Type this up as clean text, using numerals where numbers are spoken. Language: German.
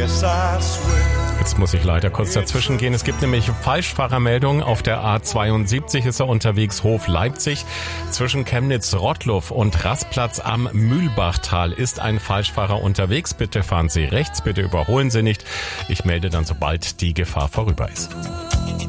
Jetzt muss ich leider kurz dazwischen gehen. Es gibt nämlich Falschfahrermeldungen. Auf der A72 ist er unterwegs, Hof Leipzig. Zwischen Chemnitz-Rottluff und Rastplatz am Mühlbachtal ist ein Falschfahrer unterwegs. Bitte fahren Sie rechts, bitte überholen Sie nicht. Ich melde dann, sobald die Gefahr vorüber ist.